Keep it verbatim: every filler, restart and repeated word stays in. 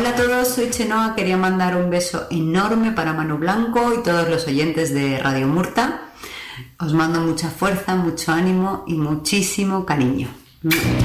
Hola a todos, soy Chenoa. Quería mandar un beso enorme para Manu Blanco y todos los oyentes de Radio Murta. Os mando mucha fuerza, mucho ánimo y muchísimo cariño.